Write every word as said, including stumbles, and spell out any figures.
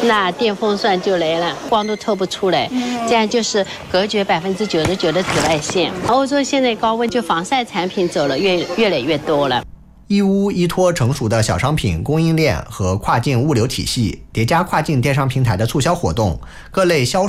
那电风扇就来了，光都透不出来，这样就是隔绝百分之九十九的紫外线。欧洲现在高温就防晒产品走了越越来越多了。 一屋依托成熟的小商品供应链和跨境物流体系，叠加跨境电商平台的促销活动，各类销售